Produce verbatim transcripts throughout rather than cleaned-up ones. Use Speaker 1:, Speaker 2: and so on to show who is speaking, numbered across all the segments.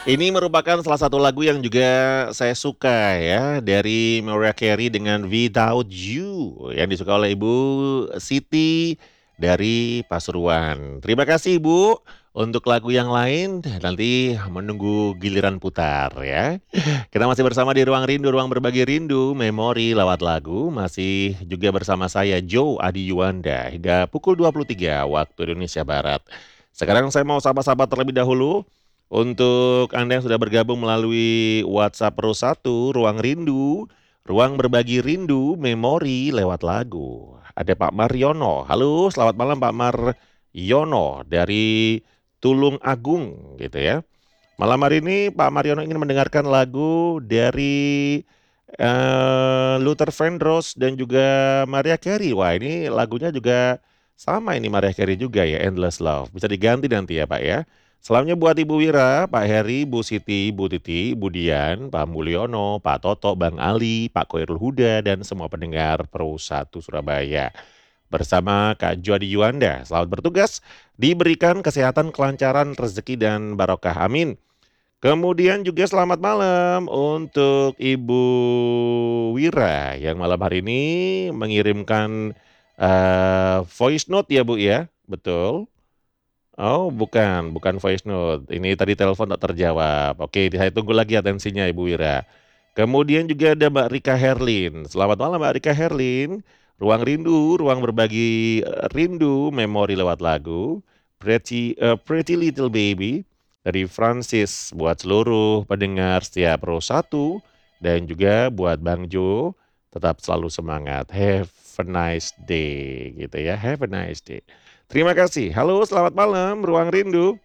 Speaker 1: Ini merupakan salah satu lagu yang juga saya suka ya, dari Mariah Carey dengan Without You, yang disuka oleh Ibu Siti dari Pasuruan. Terima kasih Ibu, untuk lagu yang lain nanti menunggu giliran putar ya. Kita masih bersama di Ruang Rindu, Ruang Berbagi Rindu, Memori lewat lagu, masih juga bersama saya Joe Adi Yuanda hingga pukul dua puluh tiga waktu Indonesia Barat. Sekarang saya mau sapa-sapa terlebih dahulu. Untuk Anda yang sudah bergabung melalui WhatsApp Pro satu, Ruang Rindu, Ruang Berbagi Rindu, Memori lewat lagu. Ada Pak Mariono. Halo, selamat malam Pak Mariono dari Tulung Agung gitu ya. Malam hari ini Pak Mariono ingin mendengarkan lagu dari eh, Luther Vandross dan juga Mariah Carey. Wah, ini lagunya juga sama ini Mariah Carey juga ya, Endless Love. Bisa diganti nanti ya Pak ya. Selamanya buat Ibu Wira, Pak Heri, Bu Siti, Bu Titi, Bu Dian, Pak Mulyono, Pak Toto, Bang Ali, Pak Koirul Huda, dan semua pendengar Pro satu Surabaya. Bersama Kak Jody Yuanda, selamat bertugas, diberikan kesehatan, kelancaran, rezeki, dan barokah. Amin. Kemudian juga selamat malam untuk Ibu Wira yang malam hari ini mengirimkan eh, voice note ya Bu ya, betul? Oh bukan, bukan voice note. Ini tadi telepon tak terjawab. Oke, saya tunggu lagi atensinya Ibu Wira. Kemudian juga ada Mbak Rika Herlin. Selamat malam Mbak Rika Herlin. Ruang rindu, ruang berbagi eh, rindu, memori lewat lagu. Pretty, eh, Pretty Little Baby dari Francis buat seluruh pendengar setiap Pro satu dan juga buat Bang Jo tetap selalu semangat. Have a nice day gitu ya. Have a nice day. Terima kasih. Halo, selamat malam, Ruang Rindu.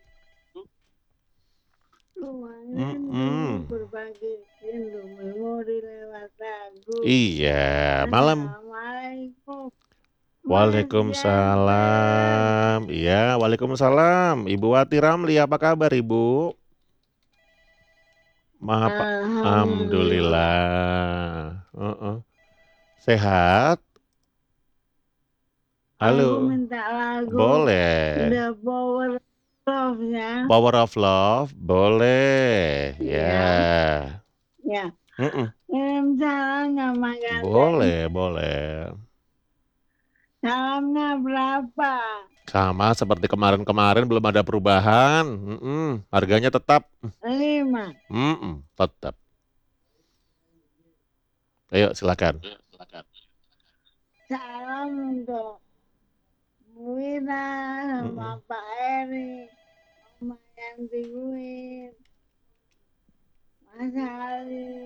Speaker 2: Ruang rindu
Speaker 1: Mm-mm.
Speaker 2: berbagi rindu memori lewat lagu.
Speaker 1: Iya, malam.
Speaker 2: Assalamualaikum Mas Gembel.
Speaker 1: Waalaikumsalam. Iya, waalaikumsalam. Ibu Wati Ramli, apa kabar Ibu? Maha Pak.
Speaker 2: Alhamdulillah.
Speaker 1: Alhamdulillah. Heeh. Sehat?
Speaker 2: Aku
Speaker 1: Halo.
Speaker 2: minta lagu
Speaker 1: Boleh.
Speaker 2: The Power of Love-nya.
Speaker 1: Power of Love? Boleh.
Speaker 2: Ya,
Speaker 1: Ya.
Speaker 2: ya.
Speaker 1: Mm-mm.
Speaker 2: Kirim salam sama Ganteng.
Speaker 1: Boleh, boleh.
Speaker 2: Salamnya berapa?
Speaker 1: Sama seperti kemarin-kemarin belum ada perubahan. Mm-mm. Harganya tetap.
Speaker 2: Lima.
Speaker 1: Mm-mm. Tetap. Ayo silakan.
Speaker 2: Salam untuk Bu Wina sama
Speaker 1: Mm-mm.
Speaker 2: Pak Eri, Oma Yanti Win, Mas Ali,